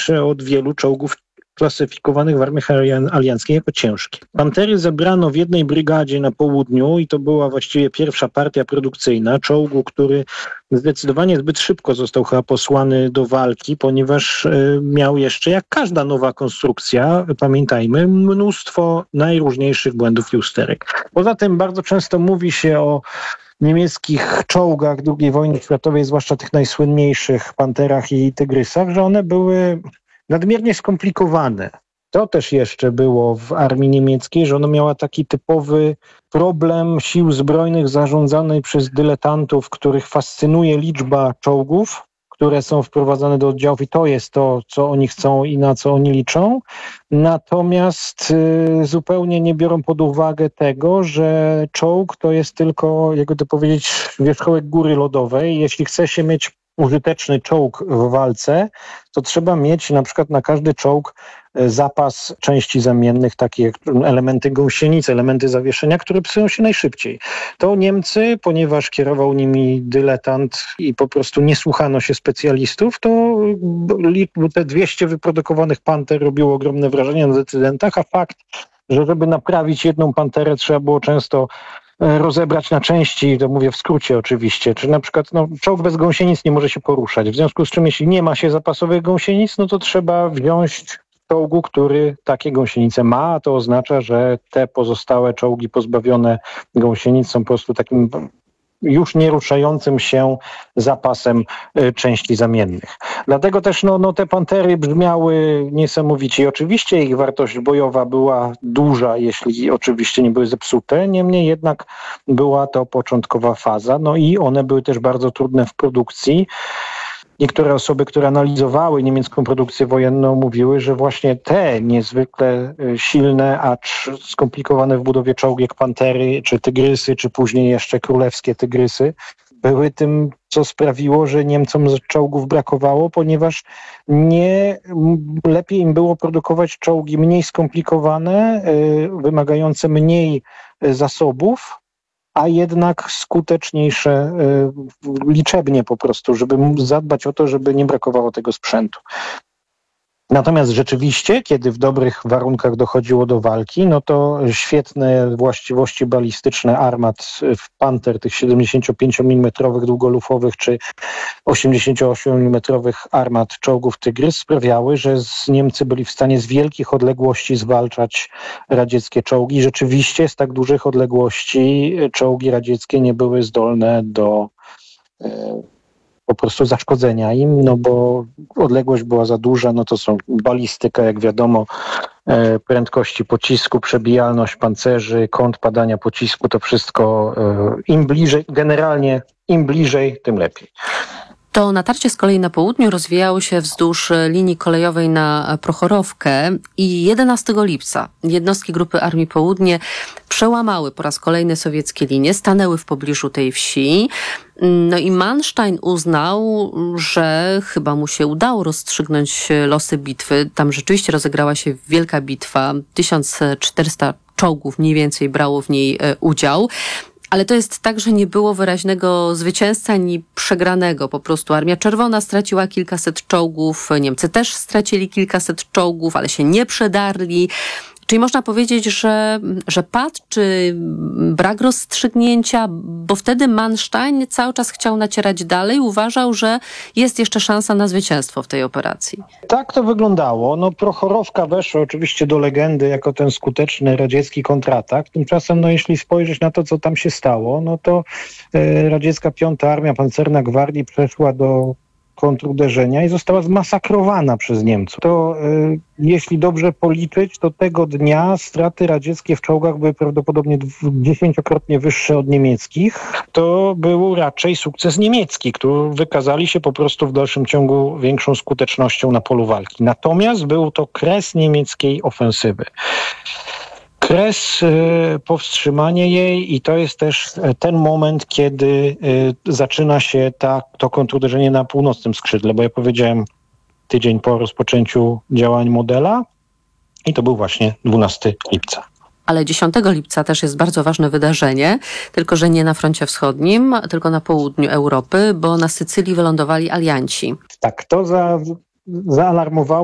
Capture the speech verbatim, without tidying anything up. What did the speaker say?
silniejsze od wielu czołgów klasyfikowanych w armii alianckiej jako ciężkie. Pantery zebrano w jednej brygadzie na południu i to była właściwie pierwsza partia produkcyjna czołgu, który zdecydowanie zbyt szybko został chyba posłany do walki, ponieważ y, miał jeszcze, jak każda nowa konstrukcja, pamiętajmy, mnóstwo najróżniejszych błędów i usterek. Poza tym bardzo często mówi się o niemieckich czołgach drugiej wojny światowej, zwłaszcza tych najsłynniejszych Panterach i Tygrysach, że one były nadmiernie skomplikowane. To też jeszcze było w armii niemieckiej, że ona miała taki typowy problem sił zbrojnych zarządzanej przez dyletantów, których fascynuje liczba czołgów, które są wprowadzane do oddziałów i to jest to, co oni chcą i na co oni liczą. Natomiast y, zupełnie nie biorą pod uwagę tego, że czołg to jest tylko, jakby to powiedzieć, wierzchołek góry lodowej. Jeśli chce się mieć użyteczny czołg w walce, to trzeba mieć na przykład na każdy czołg zapas części zamiennych, takie jak elementy gąsienic, elementy zawieszenia, które psują się najszybciej. To Niemcy, ponieważ kierował nimi dyletant i po prostu nie słuchano się specjalistów, to te dwieście wyprodukowanych Panter robiło ogromne wrażenie na decydentach, a fakt, że żeby naprawić jedną Panterę trzeba było często rozebrać na części, to mówię w skrócie oczywiście, czy na przykład no, czołg bez gąsienic nie może się poruszać, w związku z czym jeśli nie ma się zapasowych gąsienic, no to trzeba wziąć czołgu, który takie gąsienice ma, a to oznacza, że te pozostałe czołgi pozbawione gąsienic są po prostu takim już nie ruszającym się zapasem y, części zamiennych. Dlatego też no, no, te Pantery brzmiały niesamowicie i oczywiście ich wartość bojowa była duża, jeśli oczywiście nie były zepsute, niemniej jednak była to początkowa faza, no i one były też bardzo trudne w produkcji. Niektóre osoby, które analizowały niemiecką produkcję wojenną, mówiły, że właśnie te niezwykle silne, acz skomplikowane w budowie czołgi jak Pantery, czy Tygrysy, czy później jeszcze królewskie Tygrysy, były tym, co sprawiło, że Niemcom czołgów brakowało, ponieważ nie lepiej im było produkować czołgi mniej skomplikowane, wymagające mniej zasobów, a jednak skuteczniejsze y, liczebnie po prostu, żeby zadbać o to, żeby nie brakowało tego sprzętu. Natomiast rzeczywiście, kiedy w dobrych warunkach dochodziło do walki, no to świetne właściwości balistyczne armat w Panter, tych siedemdziesięciopięciomilimetrowych długolufowych czy osiemdziesięcioośmiomilimetrowych armat czołgów Tygrys sprawiały, że Niemcy byli w stanie z wielkich odległości zwalczać radzieckie czołgi. Rzeczywiście z tak dużych odległości czołgi radzieckie nie były zdolne do e, po prostu zaszkodzenia im, no bo odległość była za duża, no to są balistyka, jak wiadomo, e, prędkości pocisku, przebijalność pancerzy, kąt padania pocisku, to wszystko e, im bliżej, generalnie im bliżej, tym lepiej. To natarcie z kolei na południu rozwijało się wzdłuż linii kolejowej na Prochorowkę i jedenastego lipca jednostki Grupy Armii Południe przełamały po raz kolejny sowieckie linie, stanęły w pobliżu tej wsi. No i Manstein uznał, że chyba mu się udało rozstrzygnąć losy bitwy. Tam rzeczywiście rozegrała się wielka bitwa. tysiąc czterysta czołgów mniej więcej brało w niej udział. Ale to jest tak, że nie było wyraźnego zwycięzcy ani przegranego. Po prostu Armia Czerwona straciła kilkaset czołgów, Niemcy też stracili kilkaset czołgów, ale się nie przedarli. Czyli można powiedzieć, że, że pad, czy brak rozstrzygnięcia, bo wtedy Manstein cały czas chciał nacierać dalej, uważał, że jest jeszcze szansa na zwycięstwo w tej operacji. Tak to wyglądało. No, Prochorowka weszła oczywiście do legendy jako ten skuteczny radziecki kontratak. Tymczasem, no, jeśli spojrzeć na to, co tam się stało, no to e, radziecka piąta Armia Pancerna Gwardii przeszła do kontruderzenia i została zmasakrowana przez Niemców. To y, jeśli dobrze policzyć, to tego dnia straty radzieckie w czołgach były prawdopodobnie dziesięciokrotnie wyższe od niemieckich. To był raczej sukces niemiecki, który wykazali się po prostu w dalszym ciągu większą skutecznością na polu walki. Natomiast był to kres niemieckiej ofensywy. Kres, y, powstrzymanie jej i to jest też ten moment, kiedy y, zaczyna się ta, to kontruderzenie na północnym skrzydle, bo ja powiedziałem tydzień po rozpoczęciu działań Modela i to był właśnie dwunastego lipca. Ale dziesiątego lipca też jest bardzo ważne wydarzenie, tylko że nie na froncie wschodnim, tylko na południu Europy, bo na Sycylii wylądowali alianci. Tak, to za, zaalarmowało